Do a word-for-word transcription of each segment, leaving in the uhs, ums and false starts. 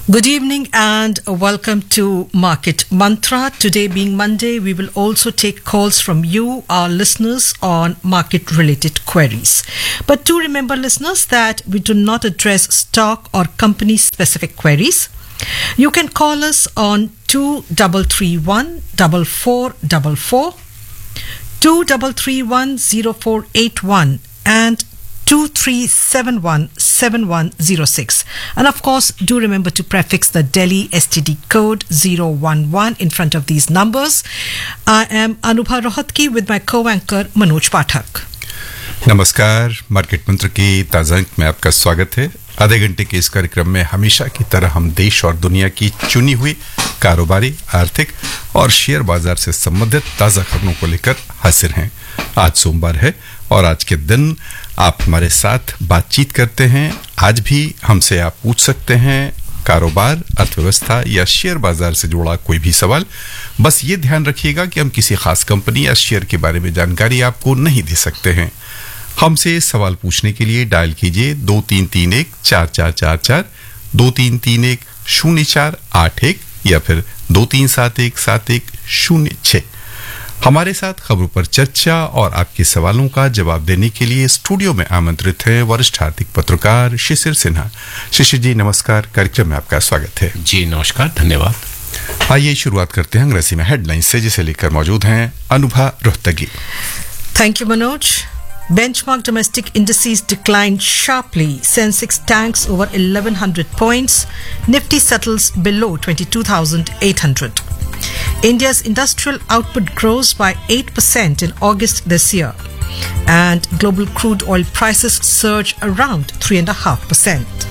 Good evening and welcome to Market Mantra. Today being Monday, we will also take calls from you, our listeners, on market-related queries. But do remember, listeners, that we do not address stock or company-specific queries. You can call us on two three three one, four four four four, two three three one, zero four eight one and two three seven one, seven one zero six. And of course, do remember to prefix the Delhi S T D code zero one one in front of these numbers. I am Anubha Rohatgi with my co-anchor Manoj Pathak. नमस्कार, market मंत्र की ताज़ा अंक में आपका स्वागत है। आधे घंटे के इस कार्यक्रम में हमेशा की तरह हम देश और दुनिया की चुनी हुई कारोबारी, आर्थिक और शेयर बाजार से संबंधित ताज़ा खबरों को लेकर हाजिर हैं। आज सोमवार है और आज के दिन आप हमारे साथ बातचीत करते हैं। आज भी हमसे आप पूछ सकते हैं कारोबार, अर्थव्यवस्था या शेयर बाजार से जुड़ा कोई भी सवाल। बस ये ध्यान रखिएगा कि हम किसी खास कंपनी या शेयर के बारे में जानकारी आपको नहीं दे सकते हैं। हमसे सवाल पूछने के लिए डायल कीजिए दो तीन तीन एक चार चार चार चार, दो तीन तीन एक शून्य चार आठ एक या फिर दो तीन सात एक सात एक शून्य छः। हमारे साथ खबरों पर चर्चा और आपके सवालों का जवाब देने के लिए स्टूडियो में आमंत्रित हैं वरिष्ठ आर्थिक पत्रकार शिशिर सिन्हा। शिशिर जी नमस्कार, कार्यक्रम में आपका स्वागत है। जी नमस्कार, धन्यवाद। आइए शुरुआत करते हैं अंग्रेजी में हेडलाइंस से, जिसे लेकर मौजूद हैं Anubha Rohatgi. Thank you, Manoj. Benchmark domestic indices declined sharply. Sensex tanks over eleven hundred points. Nifty settles below twenty-two thousand eight hundred. India's industrial output grows by eight percent in August this year. And global crude oil prices surge around three point five percent.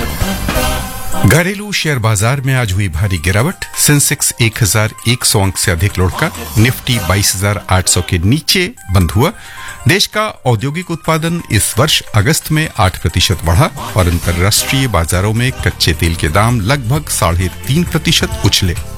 घरेलू share बाजार में आज हुई भारी गिरावट। Sensex एक हज़ार एक सौ अंक से अधिक लुढ़का, निफ्टी बाईस हज़ार आठ सौ के नीचे बंद हुआ। देश का औद्योगिक उत्पादन इस वर्ष अगस्त में आठ प्रतिशत बढ़ा और अंतर्राष्ट्रीय बाजारों में कच्चे तेल के दाम लगभग साढ़े तीन प्रतिशत उछले।